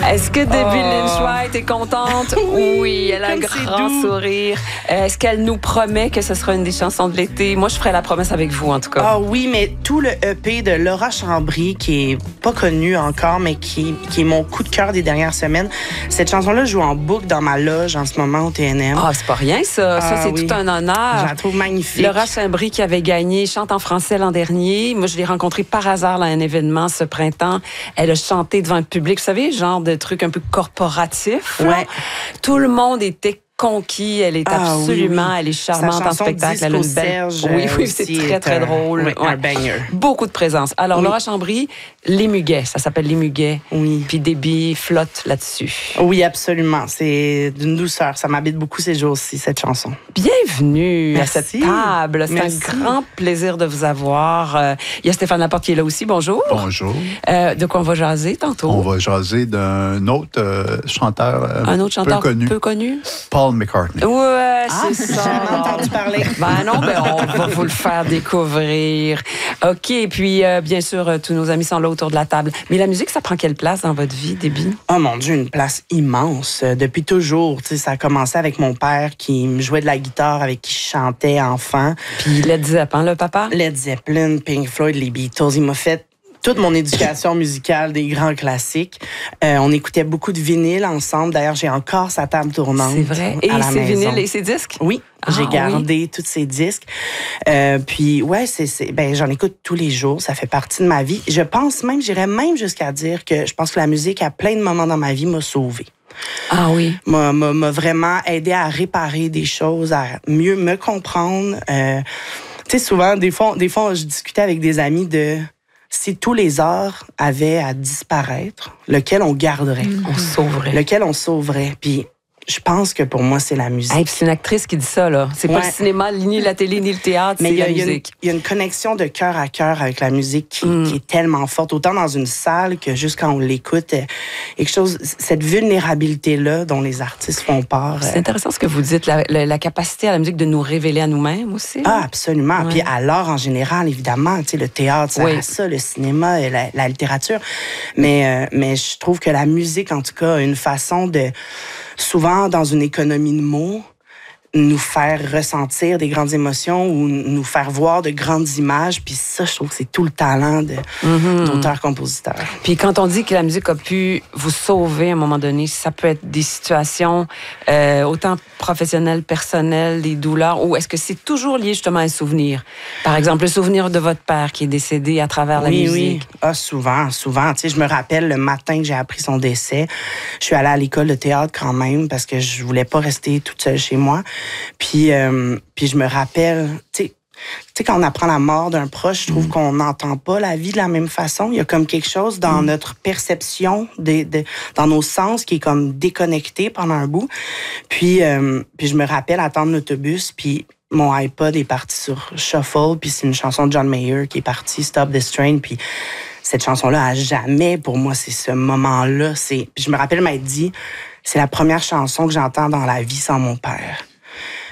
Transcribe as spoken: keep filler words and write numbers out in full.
Est-ce que Debbie Oh. Lynch White est contente? Oui, Oui, elle a un comme c'est grand doux. sourire. Est-ce qu'elle nous promet que ce sera une des chansons de l'été? Moi, je ferai la promesse avec vous, en tout cas. Ah oui, mais tout le E P de Laura Chambry, qui est pas connu encore, mais qui, qui est mon coup de cœur des dernières semaines, cette chanson-là joue en boucle dans ma loge en ce moment au T N M. Ah, c'est pas rien, ça. Ça, Ah, c'est oui. tout un honneur. Je la trouve magnifique. Laura Chambry qui avait gagné Chante en français l'an dernier. Moi, je l'ai rencontrée par hasard à un événement ce printemps. Elle a chanté devant un public, vous savez, genre de truc un peu corporatif. là. Ouais. Tout le monde était conquis. Elle est Ah, absolument, oui, oui. elle est charmante Sa en chanson spectacle. Elle a Disco une belle... Serge, Oui, oui, aussi c'est très, est très un- drôle. oui, un Ouais. banger. Beaucoup de présence. Alors, Oui. Laura Chambry, Les Muguets, ça s'appelle Les Muguets. Oui. Puis Debbie flotte là-dessus. Oui, absolument. C'est d'une douceur. Ça m'habite beaucoup ces jours-ci, cette chanson. Bienvenue Merci. à cette table. C'est Merci. un grand plaisir de vous avoir. Euh, Il y a Stéphane Laporte qui est là aussi. Bonjour. Bonjour. Euh, de quoi on va jaser tantôt? On va jaser d'un autre euh, chanteur euh, Un autre chanteur peu connu, peu connu? Paul McCartney. Ouais, Ah, c'est j'ai jamais ça. entendu parler. Ben non, ben on va vous le faire découvrir. OK, et puis euh, bien sûr, euh, tous nos amis sont là autour de la table. Mais la musique, ça prend quelle place dans votre vie, Debbie? Oh mon Dieu, une place immense. Euh, Depuis toujours, tu sais, ça a commencé avec mon père qui me jouait de la guitare, avec qui je chantais enfant. Puis Led Zepp, hein, le papa? Led Zeppelin, Pink Floyd, les Beatles. Il m'a fait toute mon éducation musicale, des grands classiques. Euh, on écoutait beaucoup de vinyle ensemble. D'ailleurs, j'ai encore sa table tournante. C'est vrai. Et à la ses maison. vinyles et ses disques? Oui, Ah, j'ai oui. gardé tous ces disques. Euh, puis ouais, c'est, c'est ben j'en écoute tous les jours. Ça fait partie de ma vie. Je pense même, j'irais même jusqu'à dire que je pense que la musique, à plein de moments dans ma vie, m'a sauvée. Ah oui. M'a, m'a, m'a vraiment aidé à réparer des choses, à mieux me comprendre. Euh, tu sais, souvent, des fois, des fois, je discutais avec des amis de si tous les arts avaient à disparaître, lequel on garderait, On sauverait. lequel on sauverait. Puis je pense que pour moi, c'est la musique. Hey, puis c'est une actrice qui dit ça, là. C'est pas Ouais. le cinéma, ni la télé, ni le théâtre, Mais c'est il y, a- la il y a une- musique. il y a une connexion de cœur à cœur avec la musique qui, Mm. qui est tellement forte, autant dans une salle que juste quand on l'écoute. euh, Quelque chose, cette vulnérabilité-là dont les artistes font part. C'est euh, intéressant ce que vous dites, la, la- la capacité à la musique de nous révéler à nous-mêmes aussi. Ah, absolument. Ouais. Puis à l'art en général, évidemment, tu sais, le théâtre, ça Oui. a ça, le cinéma, et la, la littérature. Mais, euh, mais je trouve que la musique, en tout cas, a une façon de, souvent dans une économie de mots, nous faire ressentir des grandes émotions ou nous faire voir de grandes images. Puis ça, je trouve que c'est tout le talent de, Mhm. d'auteur-compositeur. Puis quand on dit que la musique a pu vous sauver à un moment donné, ça peut être des situations euh, autant professionnelles, personnelles, des douleurs, ou est-ce que c'est toujours lié justement à un souvenir? Par exemple, le souvenir de votre père qui est décédé à travers la Oui, musique. oui. Ah, souvent, souvent. Tu sais, je me rappelle le matin que j'ai appris son décès. Je suis allée à l'école de théâtre quand même parce que je voulais pas rester toute seule chez moi. Puis, euh, puis je me rappelle, tu sais, tu sais, quand on apprend la mort d'un proche, je trouve qu'on n'entend pas la vie de la même façon. Il y a comme quelque chose dans notre perception, des, de, dans nos sens, qui est comme déconnecté pendant un bout. Puis, euh, puis je me rappelle attendre l'autobus, puis mon iPod est parti sur Shuffle, puis c'est une chanson de John Mayer qui est partie, Stop This Train, puis cette chanson-là, à jamais, pour moi, c'est ce moment-là. C'est, puis je me rappelle m'être dit, c'est la première chanson que j'entends dans la vie sans mon père.